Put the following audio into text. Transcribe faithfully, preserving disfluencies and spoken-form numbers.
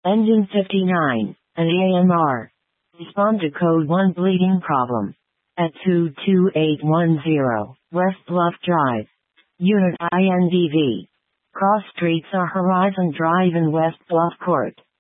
Engine fifty-nine, an A M R. Respond to code one bleeding problem. At two two eight one zero, West Bluff Drive. Unit I N D V. Cross streets are Horizon Drive and West Bluff Court.